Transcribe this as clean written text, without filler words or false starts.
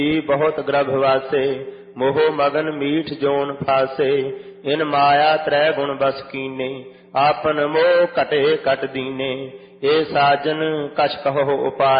बहुत गर्भवासे मोह मगन मीठ जोन फासे इन माया त्रै गुण बस कीने आपन मोह कटे कट दीने ए साजन कछ कहो उपाय